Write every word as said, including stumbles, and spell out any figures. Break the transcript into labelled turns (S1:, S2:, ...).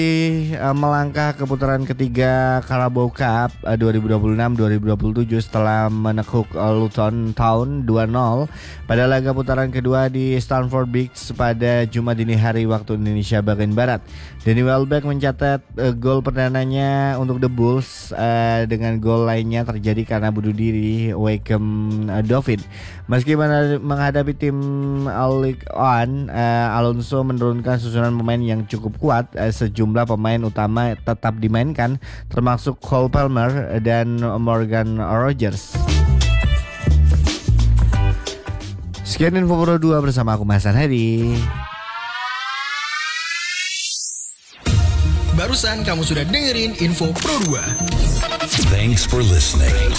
S1: uh, melangkah ke putaran ketiga Carabao Cup uh, dua ribu dua puluh enam dua ribu dua puluh tujuh setelah menekuk uh, Luton Town dua nol pada laga putaran kedua di Stamford Bridge pada Jumat dini hari waktu Indonesia bagian Barat. Danny Welbeck mencatat uh, gol perdananya untuk The Bulls, uh, dengan gol lainnya terjadi karena bunuh diri Wickham uh, David. Meski menghadapi tim League One, uh, Alonso menurunkan susunan pemain yang cukup kuat. Uh, sejumlah pemain utama tetap dimainkan, termasuk Cole Palmer dan Morgan Rogers. Sekian info Pro dua bersama aku Mas Hadi.
S2: Barusan kamu sudah dengerin info Pro dua.
S3: Thanks for listening.